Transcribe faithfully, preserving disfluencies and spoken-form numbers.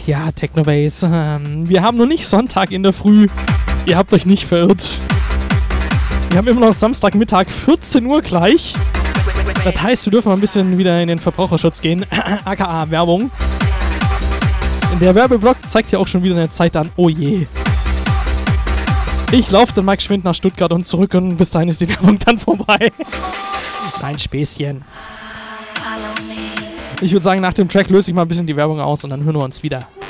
ja, Technobase. Ähm, wir haben noch nicht Sonntag in der Früh. Ihr habt euch nicht verirrt. Wir haben immer noch Samstagmittag, vierzehn Uhr gleich. Das heißt, wir dürfen mal ein bisschen wieder in den Verbraucherschutz gehen. aka Werbung. Der Werbeblock zeigt ja auch schon wieder eine Zeit an. Oh je. Ich laufe dann mal geschwind nach Stuttgart und zurück und bis dahin ist die Werbung dann vorbei. Nein, Späßchen. Ich würde sagen, nach dem Track löse ich mal ein bisschen die Werbung aus und dann hören wir uns wieder.